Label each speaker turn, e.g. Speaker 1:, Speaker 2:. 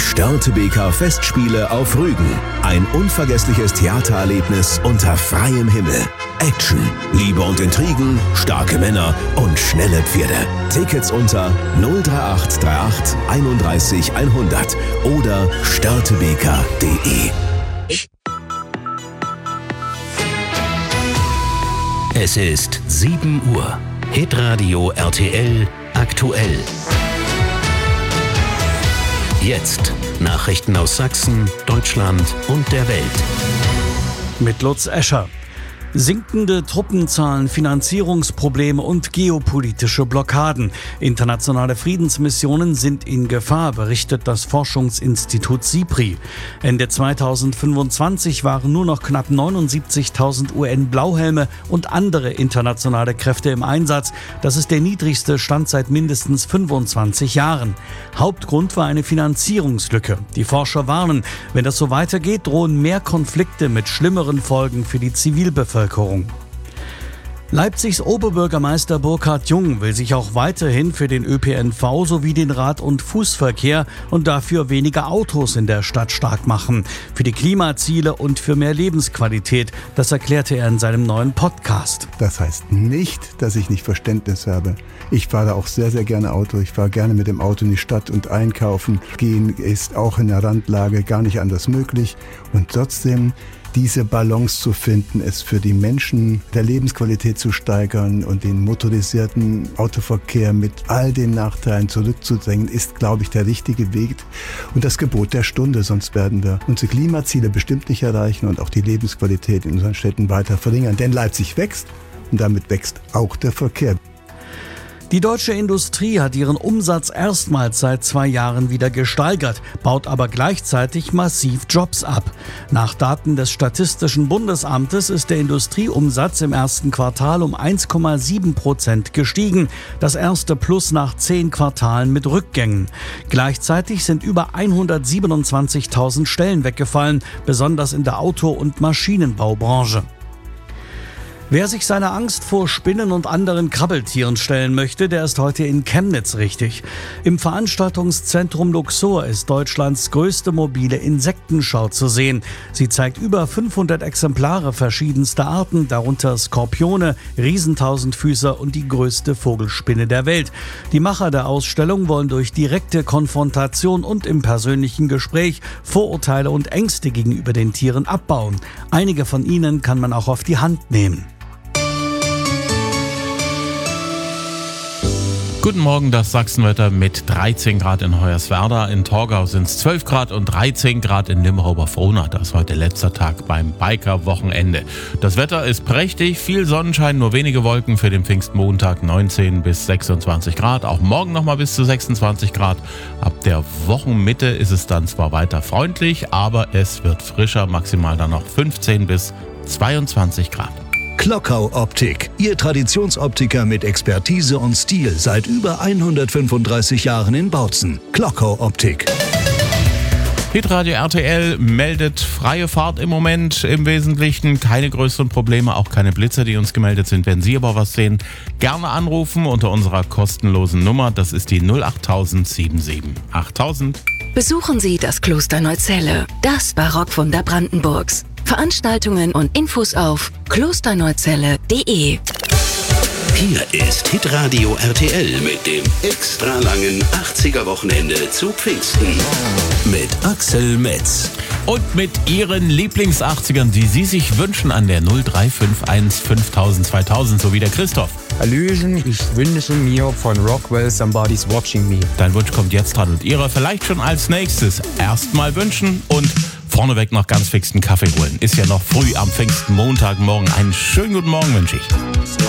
Speaker 1: Störtebeker Festspiele auf Rügen. Ein unvergessliches Theatererlebnis unter freiem Himmel. Action, Liebe und Intrigen, starke Männer und schnelle Pferde. Tickets unter 03838 31 100 oder störtebeker.de.
Speaker 2: Es ist 7 Uhr. Hitradio RTL aktuell. Jetzt Nachrichten aus Sachsen, Deutschland und der Welt.
Speaker 3: Mit Lutz Escher. Sinkende Truppenzahlen, Finanzierungsprobleme und geopolitische Blockaden. Internationale Friedensmissionen sind in Gefahr, berichtet das Forschungsinstitut SIPRI. Ende 2025 waren nur noch knapp 79.000 UN-Blauhelme und andere internationale Kräfte im Einsatz. Das ist der niedrigste Stand seit mindestens 25 Jahren. Hauptgrund war eine Finanzierungslücke. Die Forscher warnen, wenn das so weitergeht, drohen mehr Konflikte mit schlimmeren Folgen für die Zivilbevölkerung. Leipzigs Oberbürgermeister Burkhard Jung will sich auch weiterhin für den ÖPNV sowie den Rad- und Fußverkehr und dafür weniger Autos in der Stadt stark machen. Für die Klimaziele und für mehr Lebensqualität. Das erklärte er in seinem neuen Podcast.
Speaker 4: Das heißt nicht, dass ich nicht Verständnis habe. Ich fahre auch sehr, sehr gerne Auto. Ich fahre gerne mit dem Auto in die Stadt und einkaufen. Gehen ist auch in der Randlage gar nicht anders möglich. Und trotzdem diese Balance zu finden, es für die Menschen der Lebensqualität zu steigern und den motorisierten Autoverkehr mit all den Nachteilen zurückzudrängen, ist, glaube ich, der richtige Weg und das Gebot der Stunde. Sonst werden wir unsere Klimaziele bestimmt nicht erreichen und auch die Lebensqualität in unseren Städten weiter verringern. Denn Leipzig wächst und damit wächst auch der Verkehr.
Speaker 3: Die deutsche Industrie hat ihren Umsatz erstmals seit 2 Jahren wieder gesteigert, baut aber gleichzeitig massiv Jobs ab. Nach Daten des Statistischen Bundesamtes ist der Industrieumsatz im ersten Quartal um 1,7% gestiegen. Das erste Plus nach 10 Quartalen mit Rückgängen. Gleichzeitig sind über 127.000 Stellen weggefallen, besonders in der Auto- und Maschinenbaubranche. Wer sich seiner Angst vor Spinnen und anderen Krabbeltieren stellen möchte, der ist heute in Chemnitz richtig. Im Veranstaltungszentrum Luxor ist Deutschlands größte mobile Insektenschau zu sehen. Sie zeigt über 500 Exemplare verschiedenster Arten, darunter Skorpione, Riesentausendfüßer und die größte Vogelspinne der Welt. Die Macher der Ausstellung wollen durch direkte Konfrontation und im persönlichen Gespräch Vorurteile und Ängste gegenüber den Tieren abbauen. Einige von ihnen kann man auch auf die Hand nehmen.
Speaker 5: Guten Morgen, das Sachsenwetter mit 13 Grad in Hoyerswerda. In Torgau sind es 12 Grad und 13 Grad in Limmer-Oberfrohna. Das ist heute letzter Tag beim Biker-Wochenende. Das Wetter ist prächtig, viel Sonnenschein, nur wenige Wolken für den Pfingstmontag, 19 bis 26 Grad. Auch morgen nochmal bis zu 26 Grad. Ab der Wochenmitte ist es dann zwar weiter freundlich, aber es wird frischer, maximal dann noch 15 bis 22 Grad.
Speaker 2: Klockau Optik, Ihr Traditionsoptiker mit Expertise und Stil seit über 135 Jahren in Bautzen. Klockau Optik.
Speaker 5: Hitradio RTL meldet freie Fahrt im Moment im Wesentlichen. Keine größeren Probleme, auch keine Blitzer, die uns gemeldet sind. Wenn Sie aber was sehen, gerne anrufen unter unserer kostenlosen Nummer. Das ist die 08000 77 8000.
Speaker 6: Besuchen Sie das Kloster Neuzelle, das Barockwunder Brandenburgs. Veranstaltungen und Infos auf klosterneuzelle.de.
Speaker 2: Hier ist Hitradio RTL mit dem extra langen 80er-Wochenende zu Pfingsten. Mit Axel Metz.
Speaker 5: Und mit Ihren Lieblings-80ern, die Sie sich wünschen an der 0351 5000 2000, so wie der Christoph.
Speaker 7: Hallöchen, ich wünsche mir von Rockwell Somebody's Watching Me.
Speaker 5: Dein Wunsch kommt jetzt dran und Ihrer vielleicht schon als nächstes. Erstmal wünschen und vorneweg noch ganz fix einen Kaffee holen. Ist ja noch früh am Pfingstmontagmorgen. Einen schönen guten Morgen wünsche ich.